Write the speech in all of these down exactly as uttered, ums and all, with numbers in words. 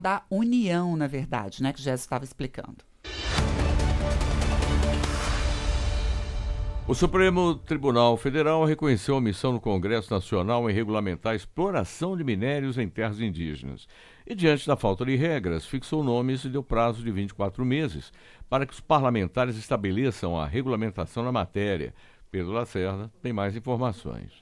da União, na verdade, né, que já estava explicando. O Supremo Tribunal Federal reconheceu a omissão no Congresso Nacional em regulamentar a exploração de minérios em terras indígenas. E, diante da falta de regras, fixou nomes e deu prazo de vinte e quatro meses para que os parlamentares estabeleçam a regulamentação na matéria. Pedro Lacerda tem mais informações.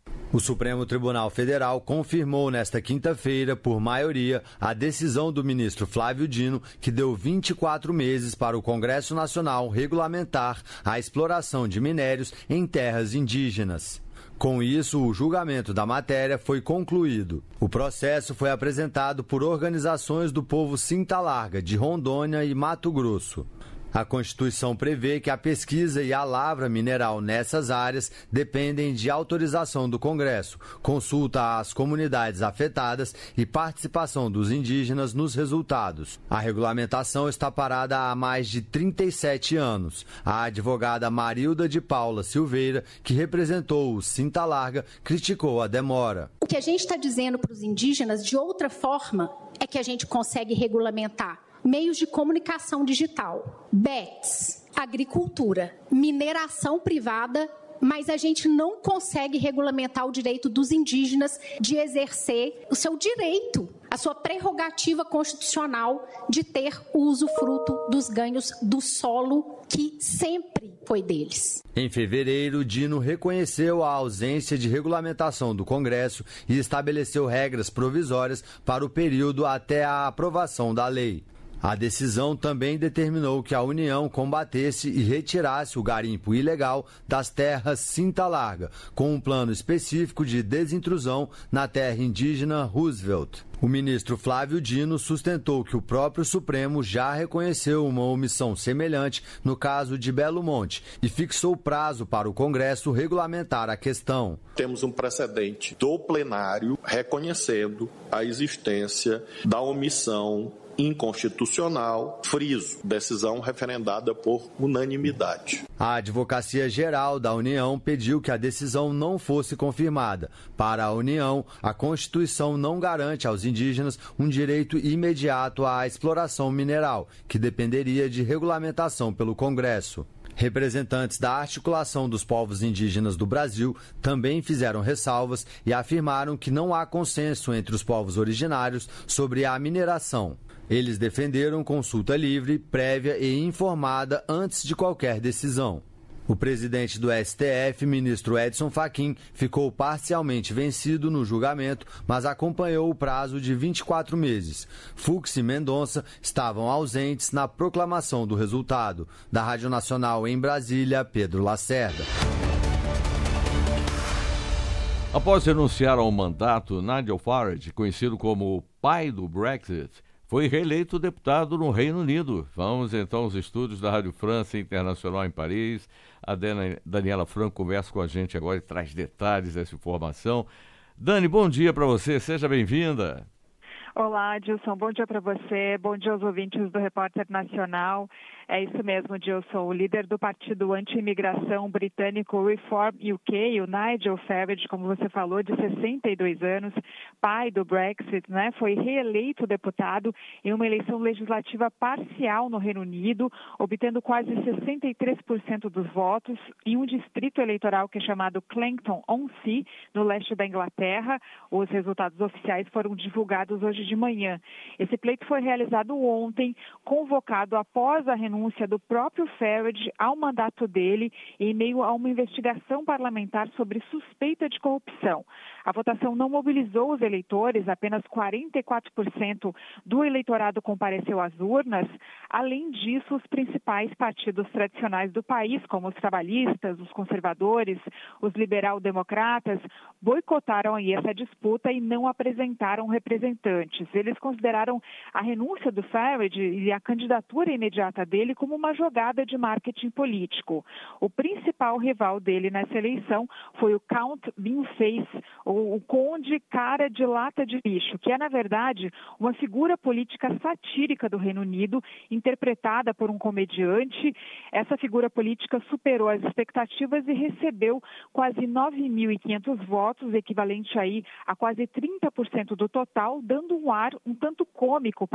O Supremo Tribunal Federal confirmou nesta quinta-feira, por maioria, a decisão do ministro Flávio Dino, que deu vinte e quatro meses para o Congresso Nacional regulamentar a exploração de minérios em terras indígenas. Com isso, o julgamento da matéria foi concluído. O processo foi apresentado por organizações do povo Cinta Larga, de Rondônia e Mato Grosso. A Constituição prevê que a pesquisa e a lavra mineral nessas áreas dependem de autorização do Congresso, consulta às comunidades afetadas e participação dos indígenas nos resultados. A regulamentação está parada há mais de trinta e sete anos. A advogada Marilda de Paula Silveira, que representou o Cinta Larga, criticou a demora. O que a gente está dizendo para os indígenas, de outra forma, é que a gente consegue regulamentar meios de comunicação digital, B E Ts, agricultura, mineração privada, mas a gente não consegue regulamentar o direito dos indígenas de exercer o seu direito, a sua prerrogativa constitucional de ter o usufruto dos ganhos do solo que sempre foi deles. Em fevereiro, Dino reconheceu a ausência de regulamentação do Congresso e estabeleceu regras provisórias para o período até a aprovação da lei. A decisão também determinou que a União combatesse e retirasse o garimpo ilegal das terras Cinta Larga, com um plano específico de desintrusão na terra indígena Roosevelt. O ministro Flávio Dino sustentou que o próprio Supremo já reconheceu uma omissão semelhante no caso de Belo Monte e fixou prazo para o Congresso regulamentar a questão. Temos um precedente do plenário reconhecendo a existência da omissão inconstitucional, friso, decisão referendada por unanimidade. A Advocacia Geral da União pediu que a decisão não fosse confirmada. Para a União, a Constituição não garante aos indígenas um direito imediato à exploração mineral, que dependeria de regulamentação pelo Congresso. Representantes da Articulação dos Povos Indígenas do Brasil também fizeram ressalvas e afirmaram que não há consenso entre os povos originários sobre a mineração. Eles defenderam consulta livre, prévia e informada antes de qualquer decisão. O presidente do S T F, ministro Edson Fachin, ficou parcialmente vencido no julgamento, mas acompanhou o prazo de vinte e quatro meses. Fux e Mendonça estavam ausentes na proclamação do resultado. Da Rádio Nacional em Brasília, Pedro Lacerda. Após renunciar ao mandato, Nigel Farage, conhecido como o pai do Brexit, foi reeleito deputado no Reino Unido. Vamos então aos estúdios da Rádio França Internacional em Paris. A Daniela Franco conversa com a gente agora e traz detalhes dessa informação. Dani, bom dia para você, seja bem-vinda. Olá, Dilson, bom dia para você, bom dia aos ouvintes do Repórter Nacional. É isso mesmo, Dilson, o líder do partido anti-imigração britânico Reform U K, o Nigel Farage, como você falou, de sessenta e dois anos, pai do Brexit, né, foi reeleito deputado em uma eleição legislativa parcial no Reino Unido, obtendo quase sessenta e três por cento dos votos em um distrito eleitoral que é chamado Clacton-on-Sea, no leste da Inglaterra. Os resultados oficiais foram divulgados hoje de manhã. Esse pleito foi realizado ontem, convocado após a renúncia do próprio Farage ao mandato dele em meio a uma investigação parlamentar sobre suspeita de corrupção. A votação não mobilizou os eleitores, apenas quarenta e quatro por cento do eleitorado compareceu às urnas. Além disso, os principais partidos tradicionais do país, como os trabalhistas, os conservadores, os liberal-democratas, boicotaram aí essa disputa e não apresentaram representantes. Eles consideraram a renúncia do Farage e a candidatura imediata dele como uma jogada de marketing político. O principal rival dele nessa eleição foi o Count Beanface, ou o conde cara de lata de lixo, que é, na verdade, uma figura política satírica do Reino Unido, interpretada por um comediante. Essa figura política superou as expectativas e recebeu quase nove mil e quinhentos votos, equivalente aí a quase trinta por cento do total, dando um ar um tanto cômico